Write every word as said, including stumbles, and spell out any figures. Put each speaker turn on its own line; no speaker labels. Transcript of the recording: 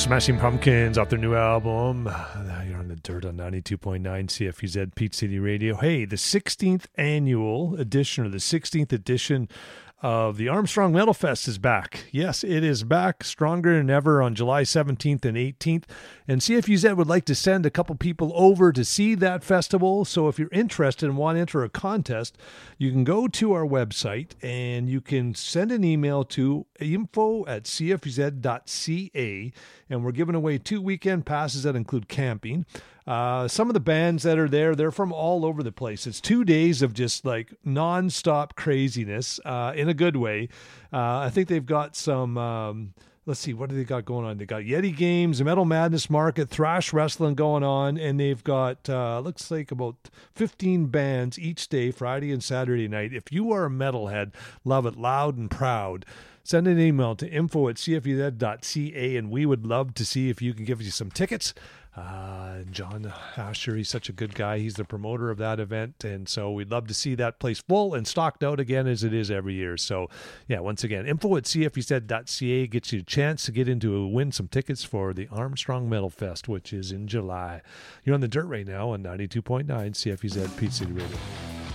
Smashing Pumpkins off their new album. Now you're on the dirt on ninety-two point nine C F U Z Peach City Radio. Hey, the sixteenth annual edition or the sixteenth edition of the Armstrong Metal Fest is back. Yes, it is back, stronger than ever on July seventeenth and eighteenth. And C F U Z would like to send a couple people over to see that festival. So if you're interested and want to enter a contest, you can go to our website and you can send an email to info at c f u z dot c a. And we're giving away two weekend passes that include camping. Uh, some of the bands that are there, they're from all over the place. It's two days of just like nonstop craziness uh, in a good way. Uh, I think they've got some, um, let's see, what do they got going on? They got Yeti Games, Metal Madness Market, Thrash Wrestling going on, and they've got, uh, looks like about fifteen bands each day, Friday and Saturday night. If you are a metalhead, love it loud and proud, send an email to info at c f u z dot c a, and we would love to see if you can give you some tickets. Uh, John Asher, he's such a good guy. He's the promoter of that event, and so we'd love to see that place full and stocked out again as it is every year. So, yeah, once again, info at c f u z dot c a gets you a chance to get into win some tickets for the Armstrong Metal Fest, which is in July. You're on the dirt right now on ninety-two point nine C F U Z Peach City Radio.